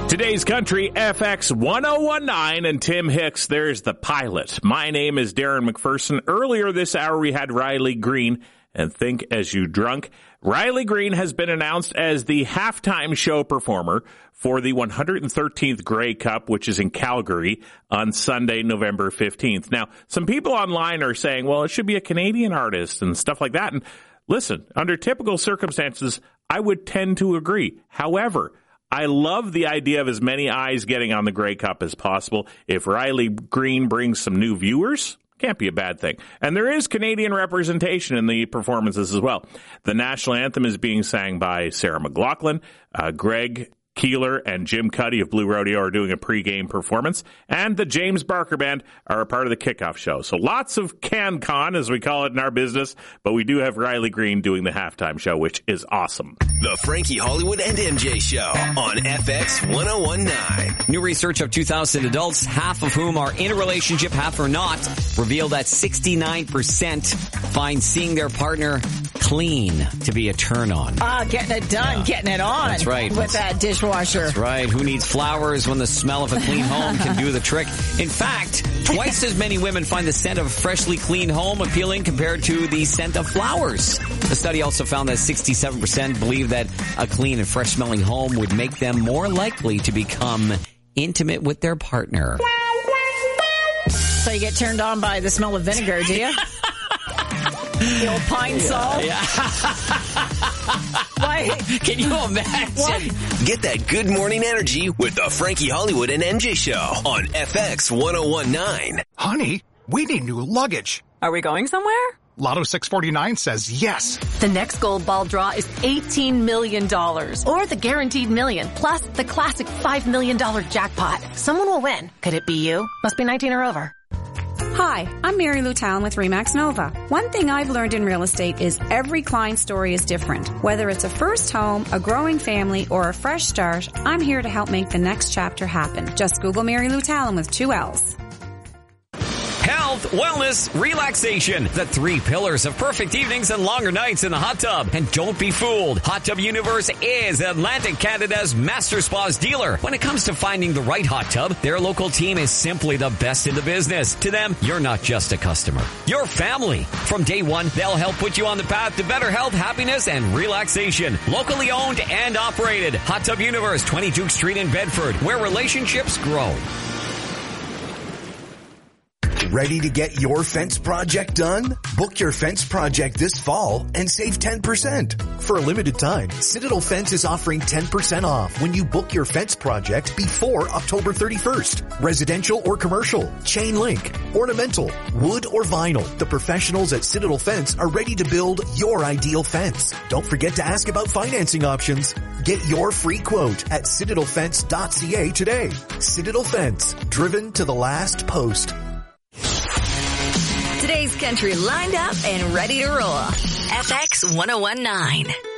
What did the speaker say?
Today's Country FX 1019 and Tim Hicks, there's the pilot. My name is Darren McPherson. Earlier this hour, we had Riley Green and Think As You Drunk. Riley Green has been announced as the halftime show performer for the 113th Grey Cup, which is in Calgary on Sunday, November 15th. Now, some people online are saying, well, it should be a Canadian artist and stuff like that. And listen, under typical circumstances, I would tend to agree. However, I love the idea of as many eyes getting on the Grey Cup as possible. If Riley Green brings some new viewers, can't be a bad thing. And there is Canadian representation in the performances as well. The national anthem is being sang by Sarah McLachlan. Greg Keeler and Jim Cuddy of Blue Rodeo are doing a pregame performance, and the James Barker Band are a part of the kickoff show. So lots of CanCon, as we call it in our business, but we do have Riley Green doing the halftime show, which is awesome. The Frankie Hollywood and MJ Show on FX 1019. New research of 2,000 adults, half of whom are in a relationship, half are not, reveal that 69% find seeing their partner clean to be a turn on. Getting it done, getting it on. That's right. With that dishwasher. That's right. Who needs flowers when the smell of a clean home can do the trick? In fact, twice as many women find the scent of a freshly clean home appealing compared to the scent of flowers. The study also found that 67% believe that a clean and fresh-smelling home would make them more likely to become intimate with their partner. So you get turned on by the smell of vinegar, do you? The old pine salt? Yeah. Why? Can you imagine? What? Get that good morning energy with the Frankie Hollywood and MJ Show on FX 1019. Honey, we need new luggage. Are we going somewhere? Lotto 649 says yes. The next gold ball draw is $18 million. Or the guaranteed million, plus the classic $5 million jackpot. Someone will win. Could it be you? Must be 19 or over. Hi, I'm Mary Lou Town with RE/MAX Nova. One thing I've learned in real estate is every client story is different. Whether it's a first home, a growing family, or a fresh start, I'm here to help make the next chapter happen. Just Google Mary Lou Town with 2 L's. Health, wellness, relaxation. The 3 pillars of perfect evenings and longer nights in the hot tub. And don't be fooled. Hot Tub Universe is Atlantic Canada's master spas dealer. When it comes to finding the right hot tub, their local team is simply the best in the business. To them, you're not just a customer. You're family. From day one, they'll help put you on the path to better health, happiness, and relaxation. Locally owned and operated. Hot Tub Universe, 20 Duke Street in Bedford, where relationships grow. Ready to get your fence project done? Book your fence project this fall and save 10%. For a limited time, Citadel Fence is offering 10% off when you book your fence project before October 31st. Residential or commercial, chain link, ornamental, wood or vinyl. The professionals at Citadel Fence are ready to build your ideal fence. Don't forget to ask about financing options. Get your free quote at citadelfence.ca today. Citadel Fence, driven to the last post. Today's country lined up and ready to roll. FX 1019.